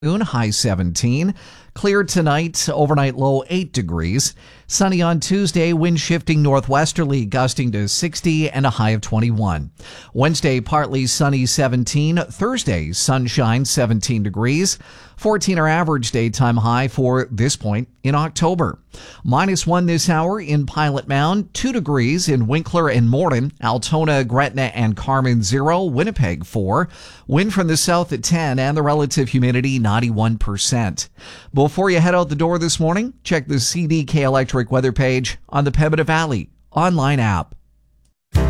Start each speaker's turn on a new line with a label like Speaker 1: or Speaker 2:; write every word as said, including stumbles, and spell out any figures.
Speaker 1: High seventeen. Clear tonight, overnight low eight degrees. Sunny on Tuesday, wind shifting northwesterly, gusting to sixty and a high of twenty-one. Wednesday, partly sunny seventeen. Thursday, sunshine seventeen degrees. fourteen our average daytime high for this point in October. Minus one this hour in Pilot Mound, two degrees in Winkler and Morden, Altona, Gretna, and Carmen zero, Winnipeg four. Wind from the south at ten and the relative humidity ninety-one percent. Before you head out the door this morning, check the C D K Electric weather page on the Pembina Valley online app.